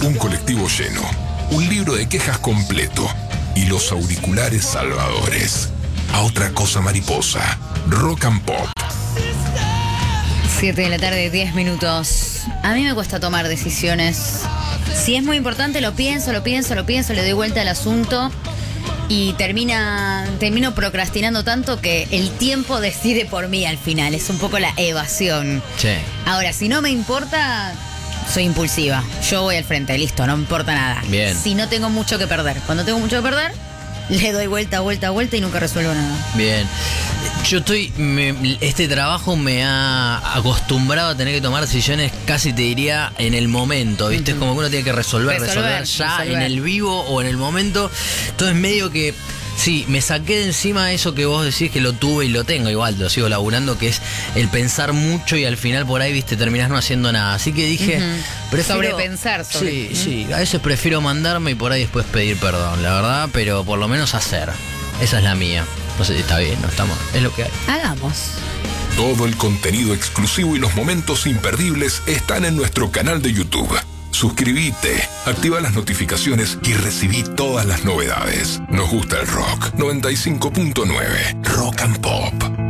un colectivo lleno, un libro de quejas completo y los auriculares salvadores. A otra cosa mariposa, Rock and Pop. 7 de la tarde, 10 minutos. A mí me cuesta tomar decisiones. Si es muy importante, lo pienso, le doy vuelta al asunto y termino procrastinando tanto que el tiempo decide por mí al final. Es un poco la evasión. Sí. Ahora, si no me importa, soy impulsiva. Yo voy al frente, listo, no me importa nada. Bien. Si no tengo mucho que perder. Cuando tengo mucho que perder, le doy vuelta y nunca resuelvo nada. Bien. Yo este trabajo me ha acostumbrado a tener que tomar decisiones casi te diría en el momento, ¿viste? Es como que uno tiene que resolver ya en el vivo o en el momento. Entonces medio que sí, me saqué de encima eso que vos decís que lo tuve y lo tengo, igual lo sigo laburando, que es el pensar mucho y al final por ahí, viste, terminás no haciendo nada. Así que dije, prefiero sobrepensar. Sí, a veces prefiero mandarme y por ahí después pedir perdón, la verdad, pero por lo menos hacer. Esa es la mía. No sé si está bien, no estamos. Es lo que hay. Hagamos. Todo el contenido exclusivo y los momentos imperdibles están en nuestro canal de YouTube. Suscríbete, activa las notificaciones y recibí todas las novedades. Nos gusta el rock. 95.9 Rock and Pop.